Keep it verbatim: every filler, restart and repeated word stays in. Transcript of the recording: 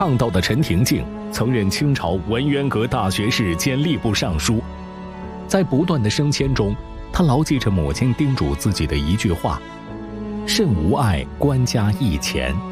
倡导的陈廷敬曾任清朝文渊阁大学士兼吏部尚书，在不断的升迁中，他牢记着母亲叮嘱自己的一句话：慎无碍官家义钱。